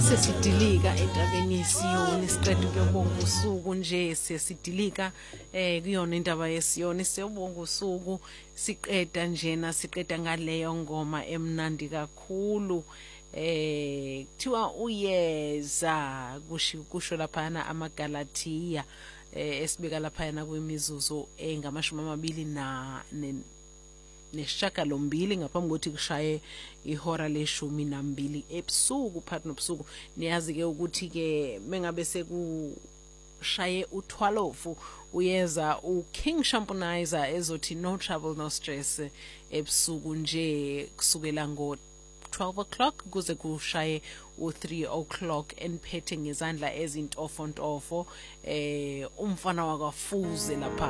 Sesidilika entabeni yesiyoni siqeda ukuyobonga usuku nje sesidilika kuyona indaba yesiyoni siyobonga usuku siqeda njena siqeda ngaleyo ngoma emnandi kakhulu kuthiwa uyeza kusho laphana amaGalatia esibeka laphana kwemizuzu engamashumi amabili nesishiyagalombili ngaphambi kokuthi kushaye ihora leshumi nambili ebusuku phakathi nobusuku. Niyazi ke ukuthi ke mengabe sekushaye u12 uyeza uKing Shamponizer ezothi no trouble no stress ebusuku nje kusukela ngo 12 o'clock kuze kushaye u3 o'clock eniphethe ngezandla ezintofontofo umfana wakafuze lapha.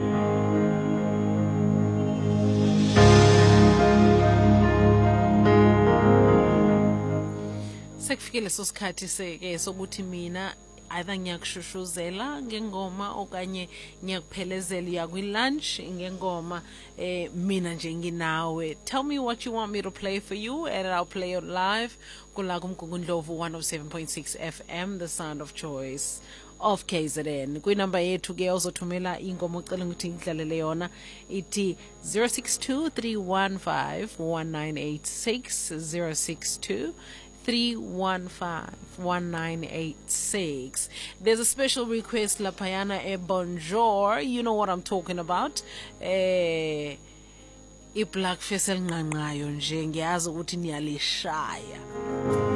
Sekufikile sosikhathi seke sokuthi mina either ngiyakushushuzela ngengoma okanye ngiyakuphelezela yakwi-lunch ngengoma mina nje nginawe. Tell me what you want me to play for you and I'll play it live kula kuMgungundlovu 107.6 FM, the sound of choice of KZN. Kwinamba yethu ke ozothumela ingoma ocela ukuthi ngidlalele yona ithi 062-315-1986 062-315-1986. There's a special request lapayana bonjour. You know what I'm talking about. I black face elnqanqayo nje ngiyazi ukuthi niyalishaya.